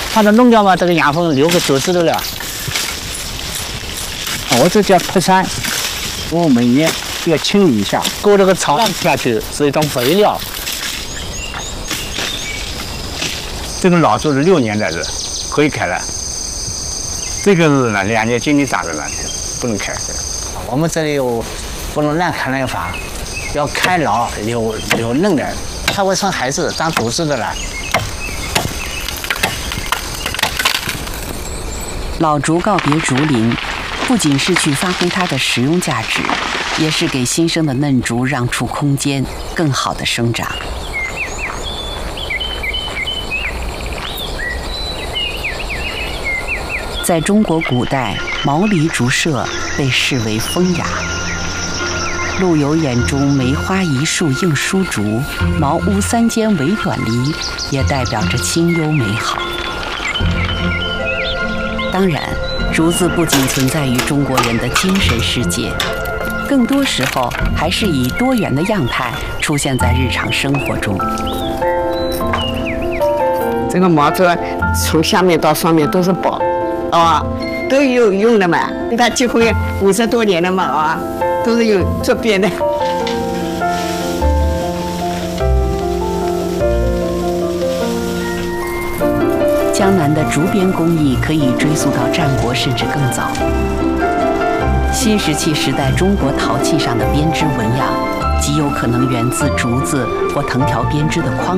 把它弄掉嘛，这个羊粪留个竹子的了。我这叫破山，我每年要清理一下，勾这个草烂下去是一种肥料。这个老树是6年的，可以开了。这个是呢2年经济大的呢，不能开。我们这里有不能乱开那个房，要开老留嫩的，它会生孩子当竹子的了。 老竹告别竹林，不仅是去发挥它的实用价值，也是给新生的嫩竹让出空间，更好的生长。在中国古代，毛梨竹社被视为风雅。陆游眼中梅花一树映疏竹，茅屋3间为短篱，也代表着清幽美好。当然，竹子不仅存在于中国人的精神世界，更多时候还是以多元的样态出现在日常生活中。 这个茅竹从下面到上面都是宝。都有用的嘛，它结婚50多年了嘛，都是有做编的。 江南的竹编工艺可以追溯到战国甚至更早。新石器时代中国陶器上的编织纹样，极有可能源自竹子或藤条编织的框